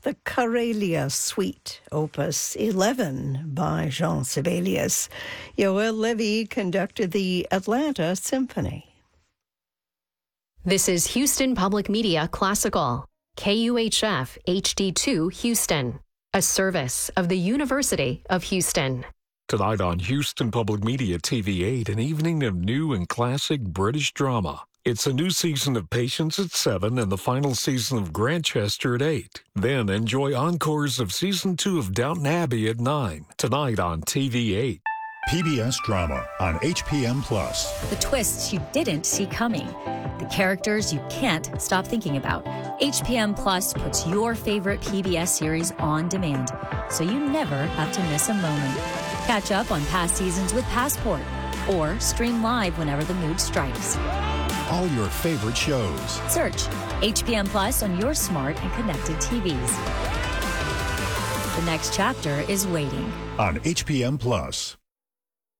the Karelia Suite, Opus 11 by Jean Sibelius. Yoel Levy conducted the Atlanta Symphony. This is Houston Public Media Classical, KUHF HD2 Houston, a service of the University of Houston. Tonight on Houston Public Media TV8, an evening of new and classic British drama. It's a new season of Patience at 7 and the final season of Grantchester at 8. Then enjoy encores of Season 2 of Downton Abbey at 9. Tonight on TV8. PBS Drama on HPM+. The twists you didn't see coming. The characters you can't stop thinking about. HPM Plus puts your favorite PBS series on demand, so you never have to miss a moment. Catch up on past seasons with Passport, or stream live whenever the mood strikes. All your favorite shows. Search HPM Plus on your smart and connected TVs. The next chapter is waiting. On HPM Plus.